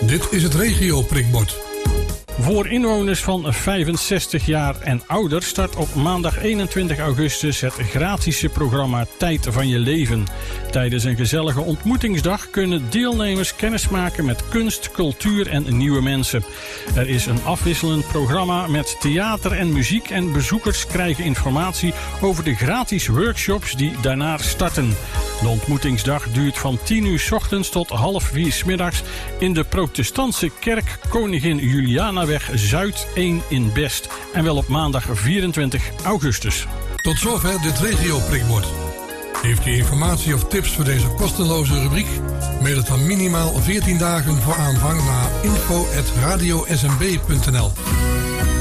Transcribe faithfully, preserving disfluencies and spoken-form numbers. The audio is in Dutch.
Dit is het regio-prikbord. Voor inwoners van vijfenzestig jaar en ouder start op maandag eenentwintig augustus het gratische programma Tijd van je leven. Tijdens een gezellige ontmoetingsdag kunnen deelnemers kennismaken met kunst, cultuur en nieuwe mensen. Er is een afwisselend programma met theater en muziek en bezoekers krijgen informatie over de gratis workshops die daarna starten. De ontmoetingsdag duurt van tien uur 's ochtends tot half vier 's middags in de protestantse kerk Koningin Julianaweg Zuid één in Best. En wel op maandag vierentwintig augustus. Tot zover dit regio-prikbord. Heeft u informatie of tips voor deze kosteloze rubriek? Mail het dan minimaal veertien dagen voor aanvang naar info at radio s m b punt n l.